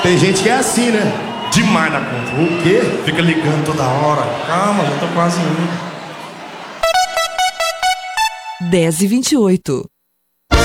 Tem gente que é assim, né? Demais da conta. O quê? Fica ligando toda hora. Calma, já tô quase indo. 10h28.